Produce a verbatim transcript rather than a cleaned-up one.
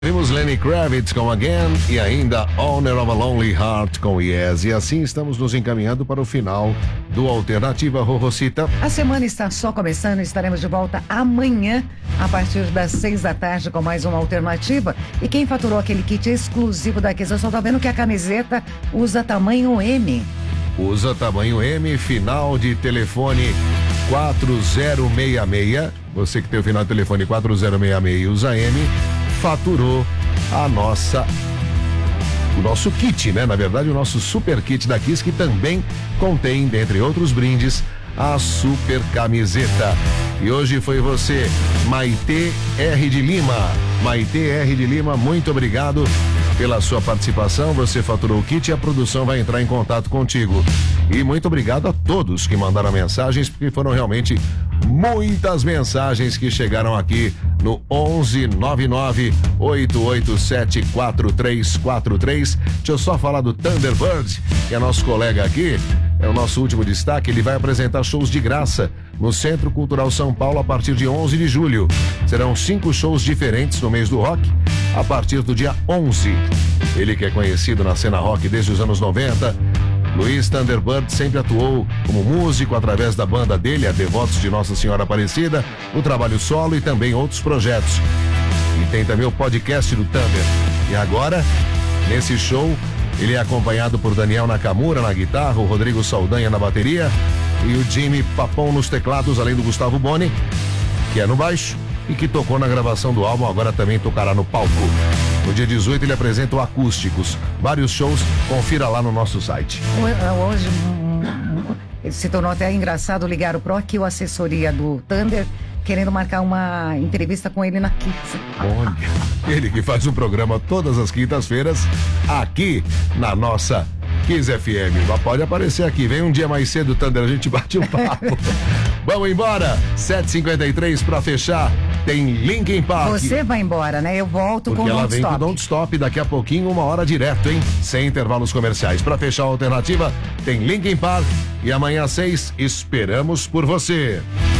Vimos Lenny Kravitz com Again e ainda Owner of a Lonely Heart com Yes. E assim estamos nos encaminhando para o final do Alternativa Rorrocita. A semana está só começando, estaremos de volta amanhã a partir das seis da tarde com mais uma Alternativa. E quem faturou aquele kit exclusivo da Kiss, eu só tô vendo que a camiseta usa tamanho M. Usa tamanho M, final de telefone quatro zero seis seis. Você que tem o final de telefone quatro zero seis seis e usa M, faturou a nossa o nosso kit, né? Na verdade, o nosso super kit da Kiss, que também contém, dentre outros brindes, a super camiseta. E hoje foi você, Maitê R de Lima. Maitê R de Lima, muito obrigado pela sua participação. Você faturou o kit e a produção vai entrar em contato contigo. E muito obrigado a todos que mandaram mensagens, porque foram realmente muitas mensagens que chegaram aqui no onze nove nove oito oito sete quatro três quatro três. Deixa eu só falar do Thunderbird, que é nosso colega aqui, é o nosso último destaque. Ele vai apresentar shows de graça no Centro Cultural São Paulo a partir de onze de julho. Serão cinco shows diferentes no mês do rock a partir do dia onze. Ele que é conhecido na cena rock desde os anos noventa. Luiz Thunderbird sempre atuou como músico através da banda dele, a Devotos de Nossa Senhora Aparecida, no trabalho solo e também outros projetos. E tem também o podcast do Thunder. E agora, nesse show, ele é acompanhado por Daniel Nakamura na guitarra, o Rodrigo Saldanha na bateria e o Jimmy Papon nos teclados, além do Gustavo Boni, que é no baixo e que tocou na gravação do álbum, agora também tocará no palco. No dia dezoito ele apresenta o Acústicos. Vários shows, confira lá no nosso site. Hoje se tornou até engraçado ligar o Pro aqui, o assessoria do Thunder, querendo marcar uma entrevista com ele na Kiss. Olha, ele que faz um programa todas as quintas-feiras aqui na nossa Kiss F M. Pode aparecer aqui, vem um dia mais cedo, Thunder, a gente bate um papo. Vamos embora, sete e cinquenta e três para fechar, tem Linkin Park. Você vai embora, né? Eu volto Porque com o ela Don't vem Stop. com o Don't Stop daqui a pouquinho, uma hora direto, hein? Sem intervalos comerciais. Para fechar a alternativa, tem Linkin Park e amanhã às seis, esperamos por você.